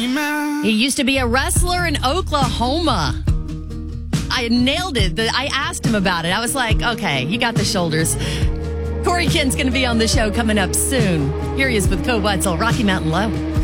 He used to be a wrestler in Oklahoma. I nailed it. I asked him about it. I was like, okay, you got the shoulders. Corey Kent's going to be on the show coming up soon. Here he is with Co Wetzel, Rocky Mountain Low.